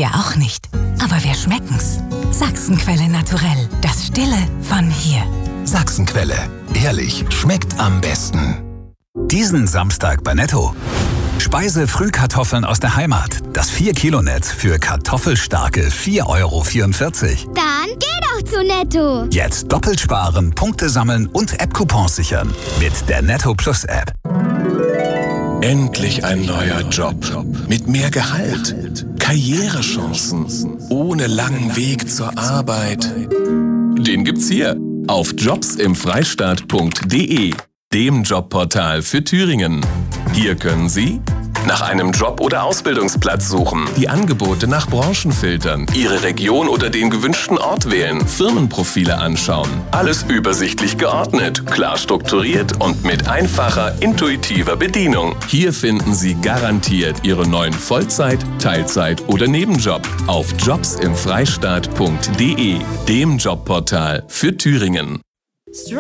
Wir auch nicht. Aber wir schmecken's. Sachsenquelle Naturell. Das Stille von hier. Sachsenquelle. Ehrlich, schmeckt am besten. Diesen Samstag bei Netto. Speise-Frühkartoffeln aus der Heimat. Das 4-Kilo-Netz für kartoffelstarke 4,44 €. Dann geh doch zu Netto. Jetzt doppelt sparen, Punkte sammeln und App-Coupons sichern. Mit der Netto Plus App. Endlich ein neuer Job. Mit mehr Gehalt. Karrierechancen. Ohne langen Weg zur Arbeit. Den gibt's hier. Auf jobsimfreistaat.de. Dem Jobportal für Thüringen. Hier können Sie nach einem Job oder Ausbildungsplatz suchen, die Angebote nach Branchen filtern, Ihre Region oder den gewünschten Ort wählen, Firmenprofile anschauen. Alles übersichtlich geordnet, klar strukturiert und mit einfacher, intuitiver Bedienung. Hier finden Sie garantiert Ihren neuen Vollzeit-, Teilzeit- oder Nebenjob auf jobsimfreistaat.de, dem Jobportal für Thüringen.